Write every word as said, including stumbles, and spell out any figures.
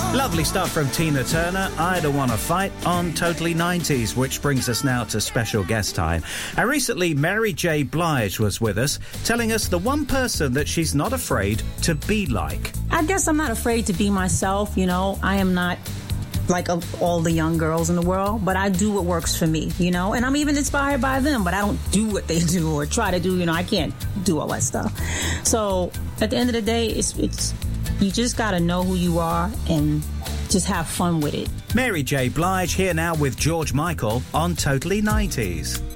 Lovely stuff from Tina Turner, I Don't Wanna Fight, on Totally nineties, which brings us now to special guest time. And recently, Mary J. Blige was with us, telling us the one person that she's not afraid to be like. I guess I'm not afraid to be myself, you know. I am not like a, all the young girls in the world, but I do what works for me, you know. And I'm even inspired by them, but I don't do what they do or try to do, you know. I can't do all that stuff. So at the end of the day, it's it's you just got to know who you are and just have fun with it. Mary J. Blige here now with George Michael on Totally nineties.